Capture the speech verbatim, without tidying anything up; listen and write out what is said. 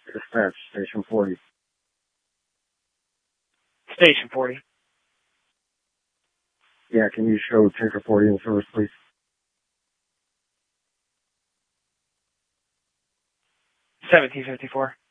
Dispatch, Station forty. Station forty. Yeah, can you show Tanker forty in service, please? seventeen fifty-four.